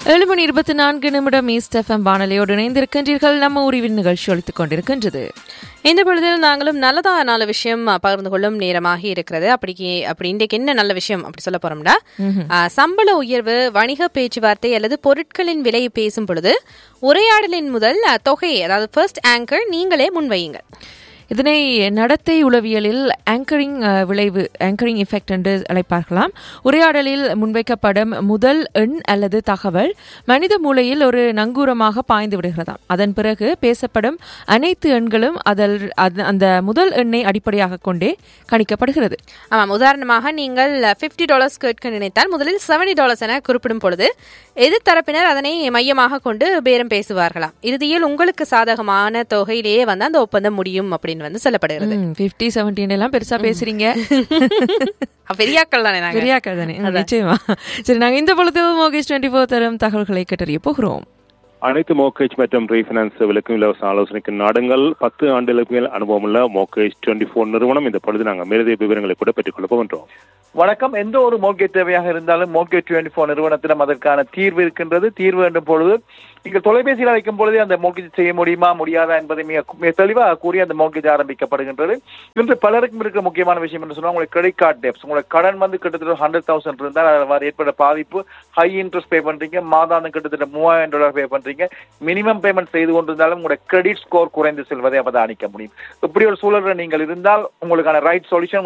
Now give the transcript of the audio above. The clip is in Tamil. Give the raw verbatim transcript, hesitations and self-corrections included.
ஏழு மணி இருபத்தி நான்கு நிமிடம் ஈஸ்ட் எஃப்எம் வானொலியோடு இணைந்திருக்கின்றீர்கள். நம்ம உரிவின் நிகழ்ச்சி ஒழித்துக் கொண்டிருக்கின்றது. இந்த பொழுதில் நாங்களும் நல்லதா நல்ல விஷயம் பகிர்ந்து கொள்ளும் நேரமாகி இருக்கிறது. அப்படி அப்படி இன்றைக்கு என்ன நல்ல விஷயம் அப்படி சொல்ல போறோம்டா, சம்பள உயர்வு, வணிக பேச்சுவார்த்தை அல்லது பொருட்களின் விலை பேசும் பொழுது உரையாடலின் முதல் தொகை, அதாவது ஃபர்ஸ்ட் ஆங்கர் நீங்களே முன்வையுங்கள். இதனை நடத்தை உளவியலில் ஆங்கரிங் விளைவு, ஆங்கரிங் எஃபெக்ட் என்று அழைப்பார்களாம். உரையாடலில் முன்வைக்கப்படும் முதல் எண் அல்லது தகவல் மனித மூளையில் ஒரு நங்கூரமாக பாய்ந்து விடுகிறதாம். அதன் பிறகு பேசப்படும் அனைத்து எண்களும் அதில் அந்த முதல் எண்ணை அடிப்படையாக கொண்டே கணிக்கப்படுகிறது. ஆமாம், உதாரணமாக நீங்கள் பிப்டி டாலர்ஸ் கேட்க நினைத்தால் முதலில் செவன்டி டாலர்ஸ் என குறிப்பிடும் பொழுது எதிர்த்தரப்பினர் அதனை மையமாக கொண்டு பேரம் பேசுவார்களாம். இறுதியில் உங்களுக்கு சாதகமான தொகையிலேயே வந்து அந்த ஒப்பந்தம் முடியும் அப்படின்னு வந்து சொல்லப்படுகிறது. பிப்டி செவன்டீன் எல்லாம் பெருசா பேசுறீங்க, பெரியாக்கள் தானே, பெரியாக்கள் தானே, நிச்சயமா. சரி, நாங்க இந்த பொழுது மோகேஜ் டுவெண்ட்டி ஃபோர் தரும் தகவல்களை கேட்டறிய போகிறோம். அனைத்து மோகேஜ் மற்றும் ரீஃபினான்ஸ் விலக்கும் இலவச ஆலோசனைக்கு நாடுங்கள். பத்து ஆண்டுகளுக்கு மேல் அனுபவம் உள்ள மோகேஜ் டுவெண்ட்டி ஃபோர் நிறுவனம். இந்த பொழுது நாங்கள் மேலதிக விவரங்களை கூட பெற்றுக் கொள்ள போகின்றோம். வணக்கம். எந்த ஒரு மோகேஜ் தேவையாக இருந்தாலும் மோகேஜ் டுவெண்ட்டி ஃபோர் நிறுவனத்திலும் அதற்கான தீர்வு இருக்கின்றது. தீர்வு என்ற பொழுது நீங்கள் தொலைபேசியில் அழைக்கும் பொழுது அந்த மோகேஜ் செய்ய முடியுமா முடியாதா என்பதை மிக தெளிவாக கூறி அந்த மோகேஜ் ஆரம்பிக்கப்படுகின்றது. இன்று பலருக்கும் இருக்கிற முக்கியமான விஷயம் என்று சொன்னால், உங்களுக்கு கிரெடிட் கார்டு டெப்ஸ், உங்களுக்கு கடன் வந்து கிட்டத்தட்ட ஹண்ட்ரட் தௌசண்ட் இருந்தால் அதில் ஏற்பட பாதிப்பு, ஹை இன்ட்ரெஸ்ட் பே பண்றீங்க, மாதாந்தம் கிட்டத்தட்ட மூவாயிரம் டாலர் பே பண்றீங்க, மினிமம் பேமெண்ட் செய்து கொண்டிருந்தாலும் உங்களுடைய கிரெடிட் ஸ்கோர் குறைந்து செல்வதை அவதானிக்க முடியும். இப்படி ஒரு சூழலில் நீங்கள் இருந்தால் உங்களுக்கான ரைட் சொல்யூஷன்